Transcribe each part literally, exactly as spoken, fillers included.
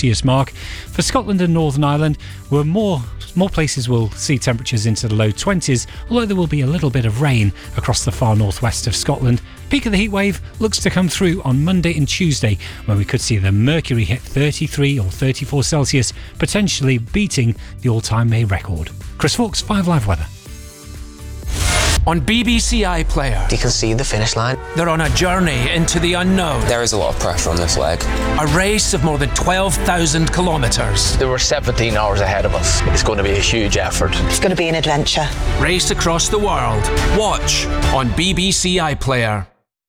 Celsius mark. For Scotland and Northern Ireland, we're more More places will see temperatures into the low twenties, although there will be a little bit of rain across the far northwest of Scotland. Peak of the heatwave looks to come through on Monday and Tuesday, when we could see the mercury hit thirty-three or thirty-four Celsius, potentially beating the all-time May record. Chris Fawkes, five Live Weather. On B B C iPlayer, you can see the finish line. They're on a journey into the unknown. There is a lot of pressure on this leg. A race of more than twelve thousand kilometres. There were seventeen hours ahead of us. It's going to be a huge effort. It's going to be an adventure. Race across the world. Watch on B B C iPlayer.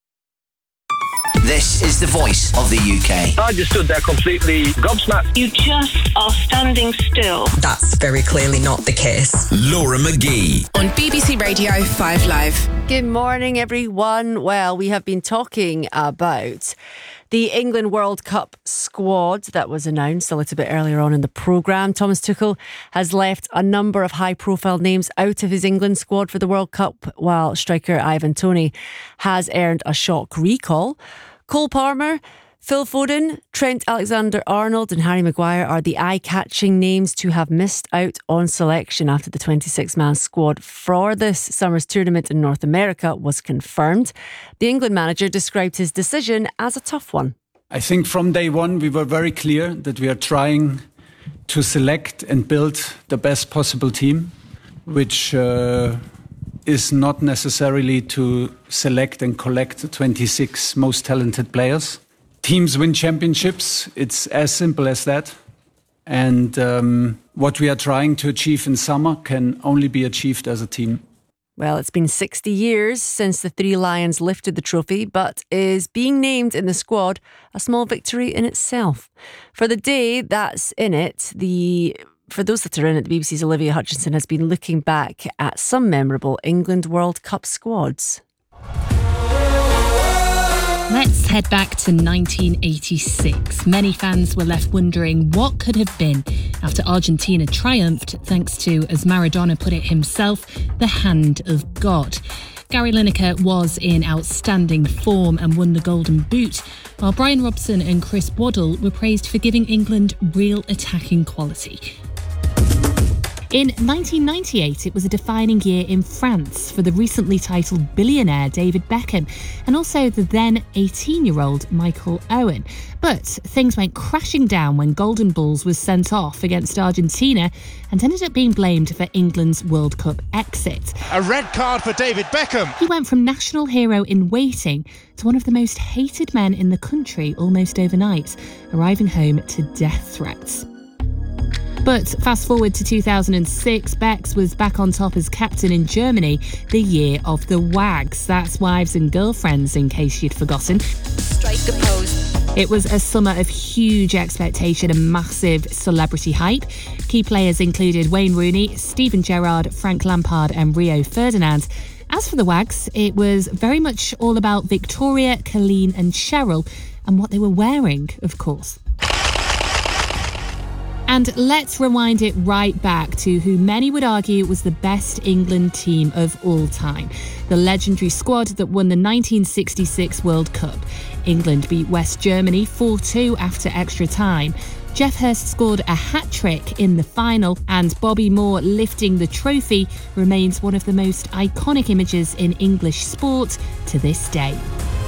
This is the voice of the U K. I just stood there completely gobsmacked. You just are standing still. That's very clearly not the case. Laura McGee. On B B C Radio five Live. Good morning, everyone. Well, we have been talking about the England World Cup squad that was announced a little bit earlier on in the programme. Thomas Tuchel has left a number of high-profile names out of his England squad for the World Cup, while striker Ivan Toney has earned a shock recall. Cole Palmer, Phil Foden, Trent Alexander-Arnold and Harry Maguire are the eye-catching names to have missed out on selection after the twenty-six man squad for this summer's tournament in North America was confirmed. The England manager described his decision as a tough one. I think from day one we were very clear that we are trying to select and build the best possible team, which uh, is not necessarily to select and collect the twenty-six most talented players. Teams win championships. It's as simple as that. And um, what we are trying to achieve in summer can only be achieved as a team. Well, it's been sixty years since the Three Lions lifted the trophy, but is being named in the squad a small victory in itself. For the day that's in it, the for those that are in it, the B B C's Olivia Hutchinson has been looking back at some memorable England World Cup squads. Let's head back to nineteen eighty-six. Many fans were left wondering what could have been after Argentina triumphed thanks to, as Maradona put it himself, the hand of God. Gary Lineker was in outstanding form and won the Golden Boot, while Brian Robson and Chris Waddle were praised for giving England real attacking quality. In nineteen ninety-eight, it was a defining year in France for the recently titled billionaire David Beckham and also the then eighteen-year-old Michael Owen. But things went crashing down when Golden Balls was sent off against Argentina and ended up being blamed for England's World Cup exit. A red card for David Beckham. He went from national hero in waiting to one of the most hated men in the country almost overnight, arriving home to death threats. But fast forward to two thousand six, Becks was back on top as captain in Germany, the year of the Wags. That's wives and girlfriends, in case you'd forgotten. Strike a pose. It was a summer of huge expectation and massive celebrity hype. Key players included Wayne Rooney, Steven Gerrard, Frank Lampard and Rio Ferdinand. As for the Wags, it was very much all about Victoria, Colleen and Cheryl, and what they were wearing, of course. And let's rewind it right back to who many would argue was the best England team of all time. The legendary squad that won the nineteen sixty-six World Cup. England beat West Germany four two after extra time. Geoff Hurst scored a hat-trick in the final, and Bobby Moore lifting the trophy remains one of the most iconic images in English sport to this day.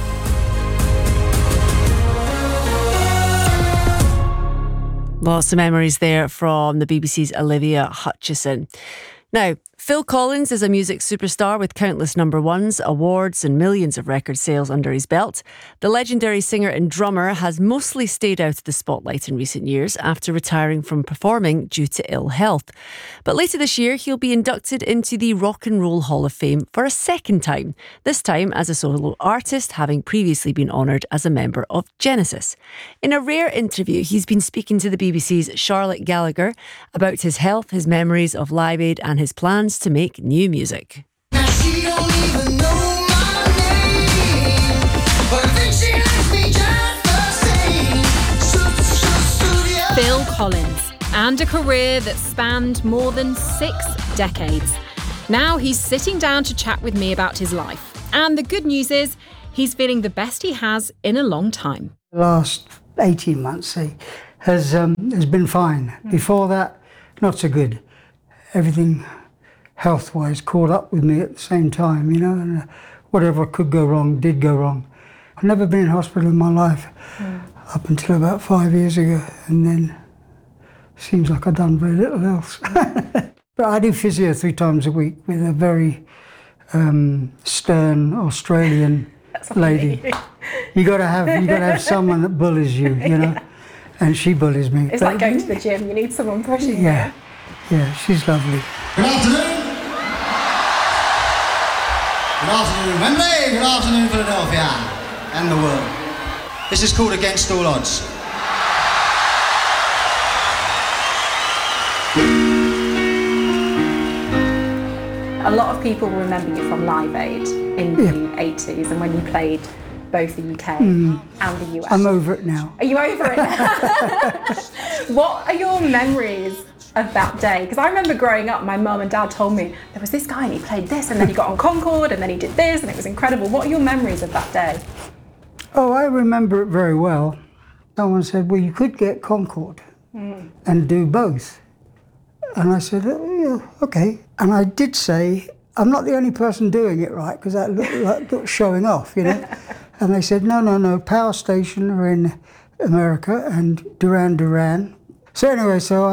Lots of memories there from the B B C's Olivia Hutchison. Now, Phil Collins is a music superstar with countless number ones, awards and millions of record sales under his belt. The legendary singer and drummer has mostly stayed out of the spotlight in recent years after retiring from performing due to ill health. But later this year, he'll be inducted into the Rock and Roll Hall of Fame for a second time, this time as a solo artist, having previously been honoured as a member of Genesis. In a rare interview, he's been speaking to the B B C's Charlotte Gallagher about his health, his memories of Live Aid and his plans to make new music. Now she don't even know my name, but I think she likes me just the same. Phil Collins, and a career that spanned more than six decades. Now he's sitting down to chat with me about his life. And the good news is he's feeling the best he has in a long time. The last eighteen months has um, has been fine. Mm. Before that, not so good. Everything health-wise caught up with me at the same time, you know, and uh, whatever could go wrong did go wrong. I've never been in hospital in my life mm. up until about five years ago, and then seems like I've done very little else. But I do physio three times a week with a very um, stern Australian lady. You got to have you got to have someone that bullies you, you know, yeah. And she bullies me. It's but, like going to the gym. You need someone pushing yeah. you. Yeah, she's lovely. Good afternoon. Good afternoon, Wembley. Good afternoon, Philadelphia, and the world. This is called Against All Odds. A lot of people remember you from Live Aid in the yeah. eighties and when you played both the U K mm. and the U S. I'm over it now. Are you over it now? What are your memories of that day? Because I remember growing up, my mum and dad told me there was this guy and he played this and then he got on Concorde and then he did this and it was incredible. What are your memories of that day? Oh, I remember it very well. Someone said, well, you could get Concorde mm. and do both. And I said, oh, yeah, okay. And I did say, I'm not the only person doing it right, because that looked like showing off, you know. And they said, no, no, no, Power Station are in America and Duran Duran. So anyway, so